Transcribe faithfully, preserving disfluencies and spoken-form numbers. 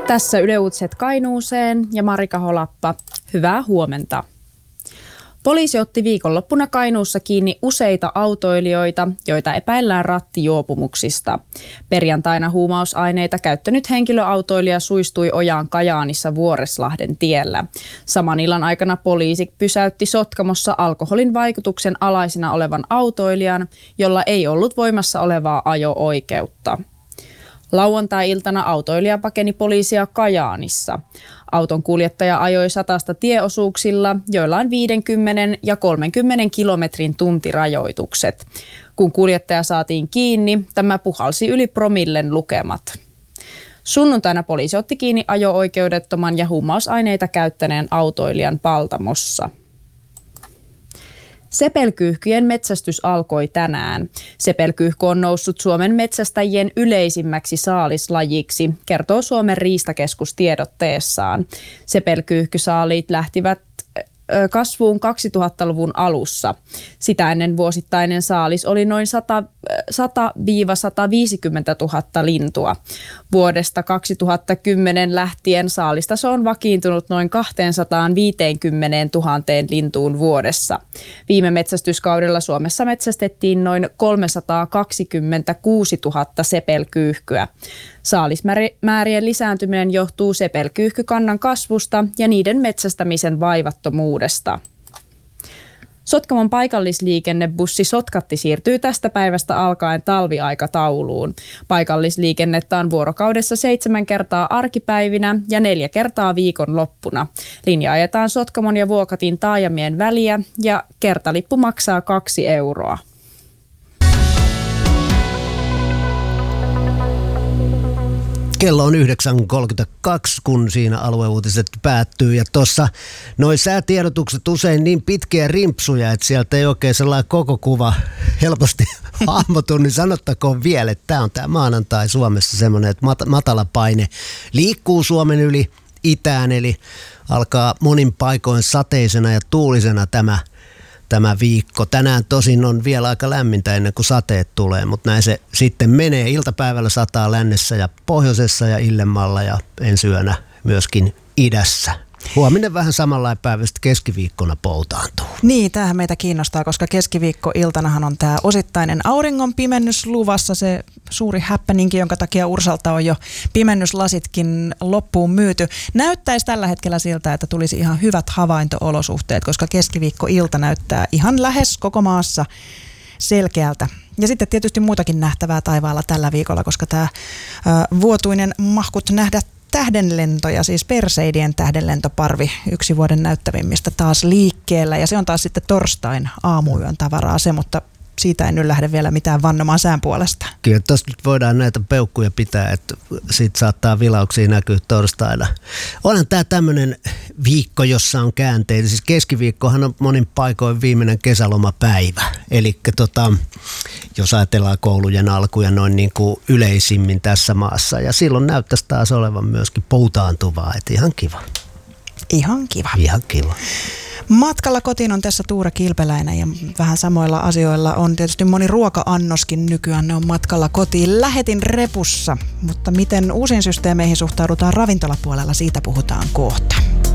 Tässä Yle Uutiset Kainuuseen ja Marika Holappa. Hyvää huomenta. Poliisi otti viikonloppuna Kainuussa kiinni useita autoilijoita, joita epäillään rattijuopumuksista. Perjantaina huumausaineita käyttänyt henkilöautoilija suistui ojaan Kajaanissa Vuoreslahden tiellä. Saman illan aikana poliisi pysäytti Sotkamossa alkoholin vaikutuksen alaisena olevan autoilijan, jolla ei ollut voimassa olevaa ajo-oikeutta. Lauantai-iltana autoilija pakeni poliisia Kajaanissa. Auton kuljettaja ajoi satasta tieosuuksilla, joilla on viisikymmentä ja kolmekymmentä kilometrin tuntirajoitukset. Kun kuljettaja saatiin kiinni, tämä puhalsi yli promillen lukemat. Sunnuntaina poliisi otti kiinni ajo-oikeudettoman ja huumausaineita käyttäneen autoilijan Paltamossa. Sepelkyyhkyjen metsästys alkoi tänään. Sepelkyyhky on noussut Suomen metsästäjien yleisimmäksi saalislajiksi, kertoo Suomen riistakeskus tiedotteessaan. Sepelkyyhkysaaliit lähtivät kasvuun kaksituhattaluvun alussa. Sitä ennen vuosittainen saalis oli noin sata sata viisikymmentä tuhatta lintua. Vuodesta kaksituhattakymmenen lähtien saalistaso on vakiintunut noin kaksisataaviisikymmentätuhatta lintuun vuodessa. Viime metsästyskaudella Suomessa metsästettiin noin kolmesataakaksikymmentäkuusituhatta sepelkyyhkyä. Saalismäärien lisääntyminen johtuu sepelkyyhkykannan kasvusta ja niiden metsästämisen vaivattomuudesta. Sotkamon paikallisliikennebussi Sotkatti siirtyy tästä päivästä alkaen talviaikatauluun. Paikallisliikennettä on vuorokaudessa seitsemän kertaa arkipäivinä ja neljä kertaa viikonloppuna. Linja ajetaan Sotkamon ja Vuokatin taajamien väliä ja kertalippu maksaa kaksi euroa. Kello on yhdeksän kolmekymmentäkaksi, kun siinä alueuutiset päättyy. Ja tuossa noi säätiedotukset usein niin pitkiä rimpsuja, että sieltä ei oikein sellainen koko kuva helposti hahmotu. Niin sanottakoon vielä, että tämä on tämä maanantai Suomessa semmoinen, että mat- matala paine liikkuu Suomen yli itään. Eli alkaa monin paikoin sateisena ja tuulisena tämä Tämä viikko. Tänään tosin on vielä aika lämmintä ennen kuin sateet tulee, mutta näin se sitten menee. Iltapäivällä sataa lännessä ja pohjoisessa ja illemmalla ja ensi yönä myöskin idässä. Huominen vähän samanlainen päivä, sitten keskiviikkona poutaantuu. Niin, tämähän meitä kiinnostaa, koska keskiviikkoiltanahan on tämä osittainen auringon pimennys luvassa, se suuri happeningi, jonka takia Ursalta on jo pimennyslasitkin loppuun myyty. Näyttäisi tällä hetkellä siltä, että tulisi ihan hyvät havainto-olosuhteet, koska keskiviikkoilta näyttää ihan lähes koko maassa selkeältä. Ja sitten tietysti muutakin nähtävää taivaalla tällä viikolla, koska tämä ö, vuotuinen mahkut nähdä tähdenlentoja, siis Perseidien tähdenlentoparvi, yksi vuoden näyttävimmistä taas liikkeellä. Ja se on taas sitten torstain aamuyön tavaraa se, mutta siitä en nyt lähde vielä mitään vannomaan sään puolesta. Kyllä tuosta nyt voidaan näitä peukkuja pitää, että siitä saattaa vilauksia näkyä torstaina. Onhan tämä tämmöinen viikko, jossa on käänteitä. Siis keskiviikkohan on monin paikoin viimeinen kesälomapäivä. Eli tota, jos ajatellaan koulujen alkuja noin niin kuin yleisimmin tässä maassa. Ja silloin näyttäisi taas olevan myöskin poutaantuvaa, että ihan kiva. Ihan kiva. Ihan kiva. Matkalla kotiin on tässä Tuure Kilpeläinen ja vähän samoilla asioilla on tietysti moni ruoka-annoskin nykyään. Ne on matkalla kotiin lähetin repussa, mutta miten uusiin systeemeihin suhtaudutaan ravintolapuolella, siitä puhutaan kohta.